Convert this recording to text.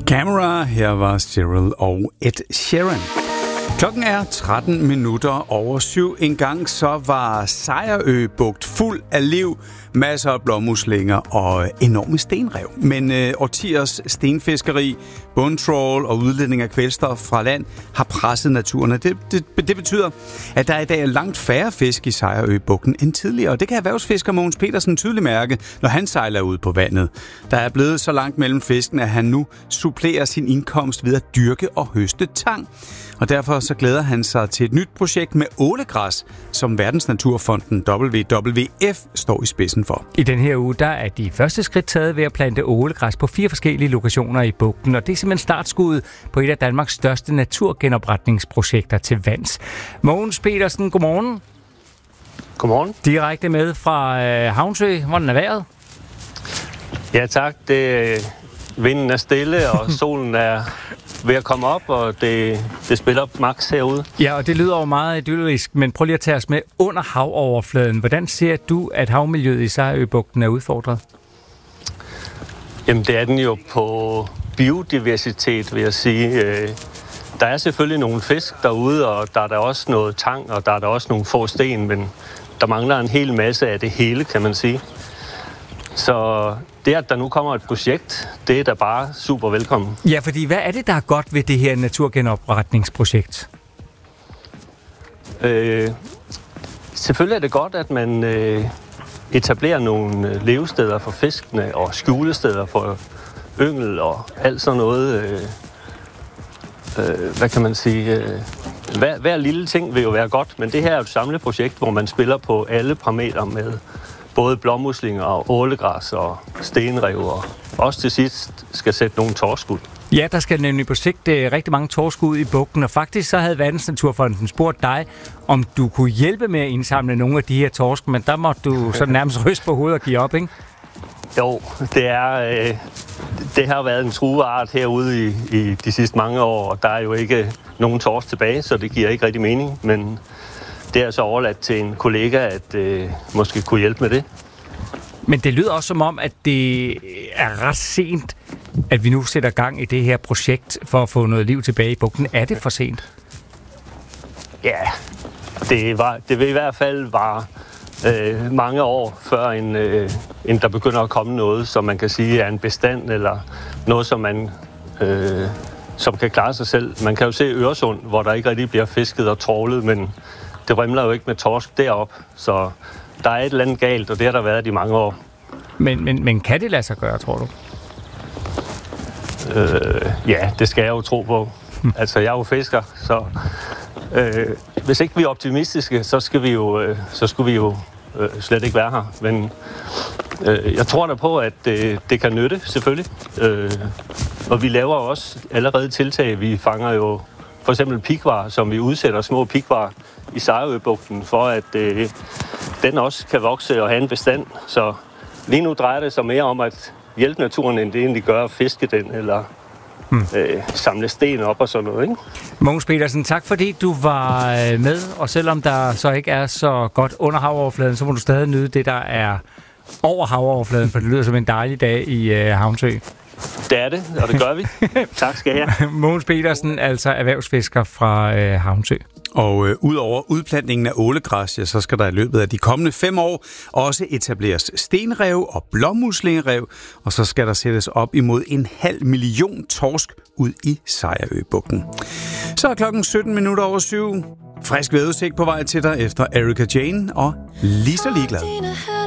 Camera, her var Cyril og Ed Sheeran. Klokken er 7:13. En gang så var Sejerø Bugt fuld af liv, masser af blåmuslinger og enorme stenrev. Men årtiers stenfiskeri, bundtrawl og udledning af kvælstof fra land har presset naturen. Det betyder, at der i dag er langt færre fisk i Sejerø Bugten end tidligere. Og det kan erhvervsfisker Mogens Petersen tydeligt mærke, når han sejler ud på vandet. Der er blevet så langt mellem fisken, at han nu supplerer sin indkomst ved at dyrke og høste tang. Og derfor så glæder han sig til et nyt projekt med ålegræs, som Verdensnaturfonden WWF står i spidsen for. I den her uge, der er de første skridt taget ved at plante ålegræs på 4 forskellige lokationer i bugten, og det er simpelthen startskuddet på et af Danmarks største naturgenopretningsprojekter til vands. Mogens Petersen, godmorgen. Godmorgen. Direkte med fra Havnsø. Hvordan er vejret? Ja tak, vinden er stille, og solen er ved at komme op, og det spiller max herude. Ja, og det lyder jo meget idyllisk, men prøv lige at tage os med under havoverfladen. Hvordan ser du, at havmiljøet i Sejerø-bugten er udfordret? Jamen, det er den jo på biodiversitet, vil jeg sige. Der er selvfølgelig nogle fisk derude, og der er der også noget tang, og der er der også nogle få sten, men der mangler en hel masse af det hele, kan man sige. Så det, at der nu kommer et projekt, det er da bare super velkommen. Ja, fordi hvad er det, der er godt ved det her naturgenopretningsprojekt? Selvfølgelig er det godt, at man etablerer nogle levesteder for fiskene og skjulesteder for yngel og alt sådan noget. Hvad kan man sige? Hver lille ting vil jo være godt, men det her er et samleprojekt, hvor man spiller på alle parametre med både blåmuslinger og ålegræs og stenrev, og også til sidst skal sætte nogle torsk ud. Ja, der skal nemlig på sigt rigtig mange torsk ud i bugten, og faktisk så havde Verdensnaturfonden spurgt dig, om du kunne hjælpe med at indsamle nogle af de her torsk, men der måtte du så nærmest ryste på hovedet og give op, ikke? Jo, det har været en trueart herude i de sidste mange år, og der er jo ikke nogen torsk tilbage, så det giver ikke rigtig mening, men det er så overladt til en kollega, at måske kunne hjælpe med det. Men det lyder også som om, at det er ret sent, at vi nu sætter gang i det her projekt for at få noget liv tilbage i bugten. Er det for sent? Ja, det vil i hvert fald vare mange år, før end der begynder at komme noget, som man kan sige er en bestand, eller noget, som kan klare sig selv. Man kan jo se Øresund, hvor der ikke rigtig bliver fisket og trawlet, men det rømler jo ikke med torsk derop, så der er et eller andet galt, og det har der været i mange år. Men kan det lade sig gøre, tror du? Ja, det skal jeg jo tro på. Altså, jeg er jo fisker, så hvis ikke vi er optimistiske, så skulle vi jo slet ikke være her. Men jeg tror da på, at det kan nytte, selvfølgelig. Og vi laver også allerede tiltag. Vi fanger jo for eksempel pikvar, som vi udsætter små pikvar i Sejerø-bugten, for at den også kan vokse og have en bestand. Så lige nu drejer det sig mere om at hjælpe naturen, end det egentlig gør at fiske den, eller samle sten op og sådan noget, ikke? Mogens Petersen, tak fordi du var med, og selvom der så ikke er så godt under havoverfladen, så må du stadig nyde det, der er over havoverfladen, for det lyder som en dejlig dag i Havnsø. Det er det, og det gør vi. Tak skal jeg have. Mogens Petersen, altså erhvervsfisker fra Havnsø. Og udover udplantningen af ålegræs, ja, så skal der i løbet af de kommende 5 år også etableres stenrev og blåmuslingerev, og så skal der sættes op imod 500.000 torsk ud i Sejerø-bugten. Så er klokken 7:17. Frisk vejrudsigt på vej til dig efter Erika Jane og Lige så ligeglad.